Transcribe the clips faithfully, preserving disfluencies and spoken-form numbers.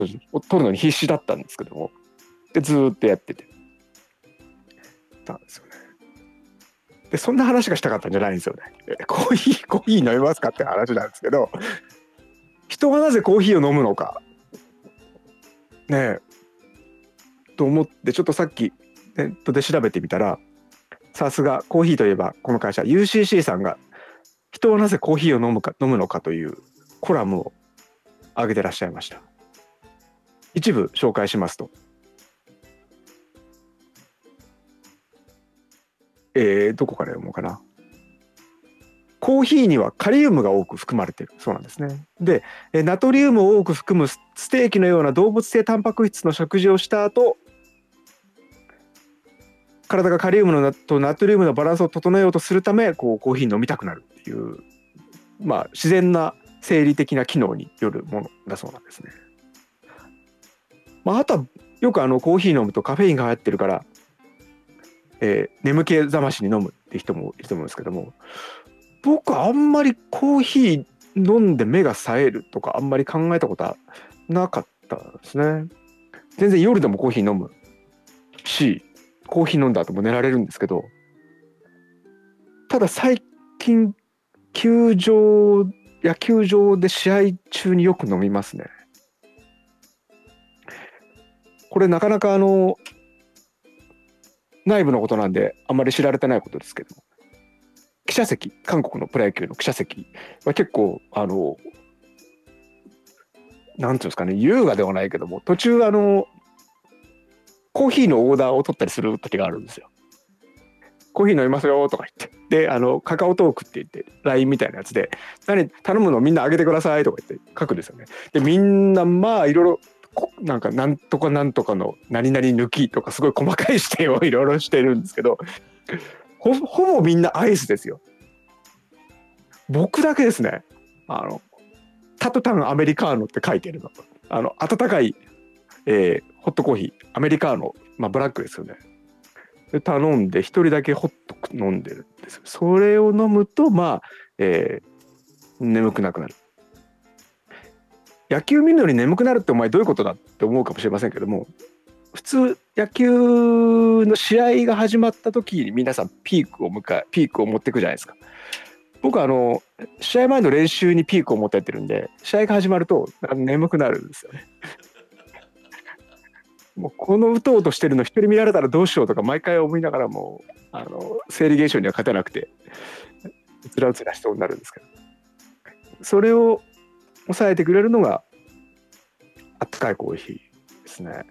を取るのに必死だったんですけども、でずーっとやっててたんですよね。でそんな話がしたかったんじゃないんですよね。コーヒーコーヒー飲みますかって話なんですけど、人がなぜコーヒーを飲むのかねえと思って、ちょっとさっきネットで調べてみたら、さすがコーヒーといえばこの会社 ユーシーシー さんが人はなぜコーヒーを飲むか飲むのかというコラムを上げてらっしゃいました。一部紹介しますと、えー、どこから読もうかな。コーヒーにはカリウムが多く含まれているそうなんですね。で、ナトリウムを多く含むステーキのような動物性タンパク質の食事をした後、体がカリウムのとナトリウムのバランスを整えようとするため、こうコーヒー飲みたくなるっていう、まあ自然な生理的な機能によるものだそうなんですね。まあ、あとはよくあのコーヒー飲むとカフェインが入ってるから、えー、眠気覚ましに飲むって人もいると思うんですけども、僕あんまりコーヒー飲んで目が冴えるとかあんまり考えたことはなかったですね。全然夜でもコーヒー飲むし、コーヒー飲んだ後も寝られるんですけど、ただ最近球場野球場で試合中によく飲みますね。これなかなかあの内部のことなんであんまり知られてないことですけども、記者席、韓国のプロ野球の記者席は結構あのなんていうんですかね、優雅ではないけども、途中あのコーヒーのオーダーを取ったりする時があるんですよ。コーヒー飲みますよとか言って、であのカカオトークって言って ライン みたいなやつで、何頼むのみんなあげてくださいとか言って書くんですよね。でみんなまあいろいろなんかなんとかなんとかの何々抜きとかすごい細かい指定をいろいろしてるんですけど、ほ, ほぼみんなアイスですよ。僕だけですね、あのタトタンアメリカーノって書いてるの、あの温かい、えー、ホットコーヒーアメリカーノ、まあブラックですよね。で頼んで一人だけホット飲んでるんですよ。それを飲むとまあ、えー、眠くなくなる。野球見るのに眠くなるってお前どういうことだって思うかもしれませんけども、普通野球の試合が始まった時に皆さんピークを迎えピークを持っていくじゃないですか。僕はあの試合前の練習にピークを持ってやってるんで、試合が始まると眠くなるんですよね。もうこの打とうとしてるの一人見られたらどうしようとか毎回思いながらも、あの生理現象には勝てなくてうつらうつらしそうになるんですけど、それを抑えてくれるのがあったかいコーヒーですね。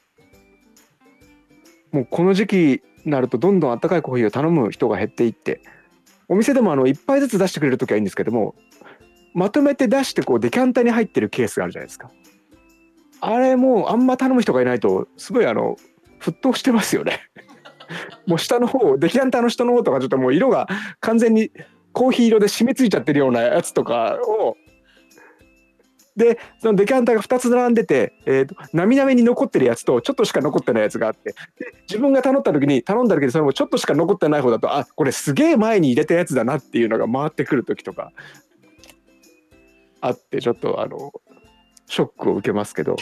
もうこの時期になるとどんどんあったかいコーヒーを頼む人が減っていって、お店でもあのいっぱいずつ出してくれる時はいいんですけども、まとめて出してこうデキャンタに入ってるケースがあるじゃないですか。あれもうあんま頼む人がいないとすごいあの沸騰してますよね。もう下の方デキャンタの下の方とかちょっともう色が完全にコーヒー色で染みついちゃってるようなやつとかを、でそのデキャンタがふたつ並んでて、えーと、なみなみに残ってるやつとちょっとしか残ってないやつがあって、で自分が頼った時に頼んだ時にそれもちょっとしか残ってない方だと、あこれすげえ前に入れたやつだなっていうのが回ってくる時とかあって、ちょっとあのショックを受けますけど、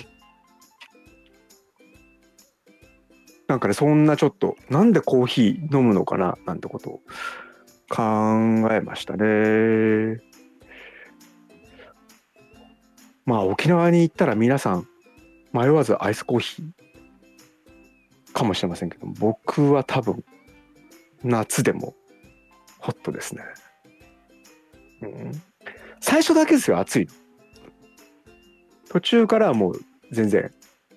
なんかねそんなちょっとなんでコーヒー飲むのかななんてことを考えましたね。まあ沖縄に行ったら皆さん迷わずアイスコーヒーかもしれませんけども、僕は多分夏でもホットですね。うん、最初だけですよ暑いの。途中からはもう全然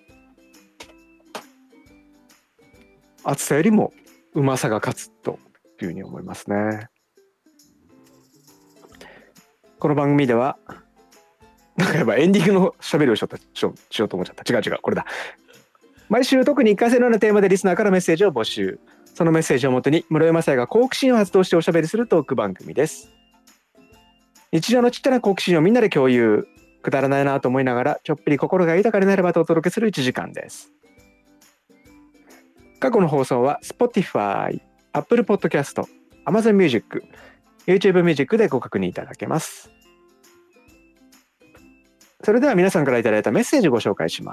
暑さよりもうまさが勝つというふうに思いますね。この番組ではなんかやっぱエンディングの喋りをしようとしようと思っちゃった。違う違うこれだ。毎週特に一過性のようなテーマでリスナーからメッセージを募集。そのメッセージをもとに室山さやが好奇心を発動しておしゃべりするトーク番組です。日常のちっちゃな好奇心をみんなで共有、くだらないなと思いながらちょっぴり心が豊かになればとお届けするいちじかんです。過去の放送は Spotify、Apple Podcast、Amazon Music、YouTube Music でご確認いただけます。 それでは皆さんからいただいたメッセージをご紹介します。